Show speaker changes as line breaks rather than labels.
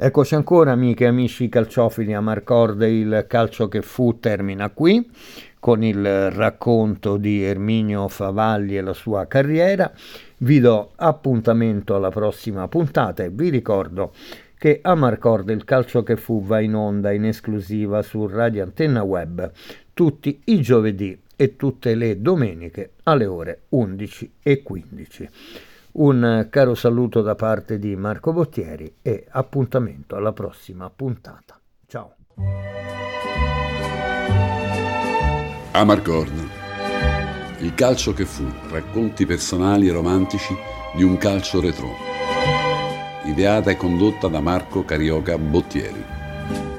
Eccoci ancora, amiche e amici calciofili Amarcord, il calcio che fu termina qui con il racconto di Erminio Favalli e la sua carriera. Vi do appuntamento alla prossima puntata e vi ricordo che Amarcord, il calcio che fu, va in onda in esclusiva su Radio Antenna Web tutti i giovedì e tutte le domeniche alle ore 11:15. Un caro saluto da parte di Marco Bottieri e appuntamento alla prossima puntata. Ciao.
Amarcord, il calcio che fu, racconti personali e romantici di un calcio retro. Ideata e condotta da Marco Carioca Bottieri.